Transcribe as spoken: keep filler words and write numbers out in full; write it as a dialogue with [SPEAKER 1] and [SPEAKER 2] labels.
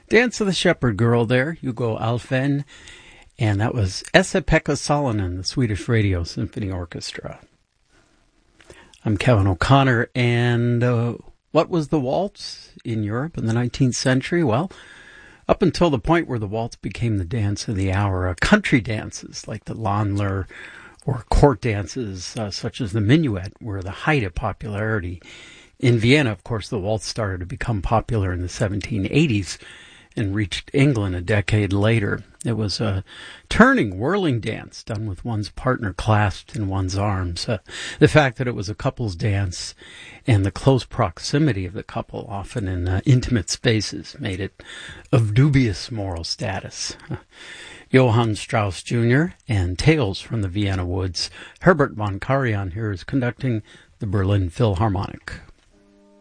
[SPEAKER 1] Dance of the Shepherd Girl there, Hugo Alfvén, and that was Esa-Pekka Salonen, the Swedish Radio Symphony Orchestra. I'm Kevin O'Connor, and uh, what was the waltz in Europe in the nineteenth century? Well, up until the point where the waltz became the dance of the hour, uh, country dances like the Landler or court dances uh, such as the minuet were the height of popularity. In Vienna, of course, the waltz started to become popular in the seventeen eighties and reached England a decade later. It was a turning, whirling dance done with one's partner clasped in one's arms. Uh, the fact that it was a couple's dance and the close proximity of the couple, often in uh, intimate spaces, made it of dubious moral status. Uh, Johann Strauss Junior and Tales from the Vienna Woods. Herbert von Karajan here is conducting the Berlin Philharmonic.